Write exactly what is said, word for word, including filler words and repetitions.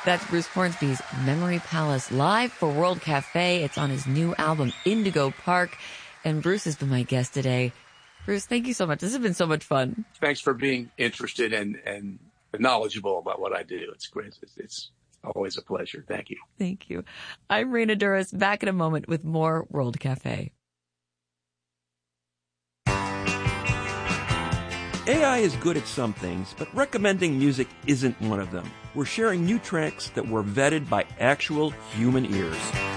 That's Bruce Hornsby's Memory Palace live for World Cafe. It's on his new album, Indigo Park. And Bruce has been my guest today. Bruce, thank you so much. This has been so much fun. Thanks for being interested and, and knowledgeable about what I do. It's great. It's, it's always a pleasure. Thank you. Thank you. I'm Raina Douris, back in a moment with more World Cafe. A I is good at some things, but recommending music isn't one of them. We're sharing new tracks that were vetted by actual human ears.